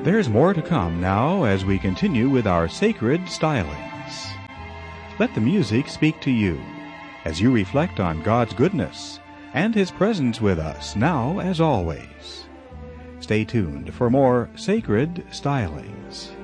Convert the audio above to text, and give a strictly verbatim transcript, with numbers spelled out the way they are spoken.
There's more to come now as we continue with our sacred stylings. Let the music speak to you as you reflect on God's goodness and His presence with us now as always. Stay tuned for more sacred stylings.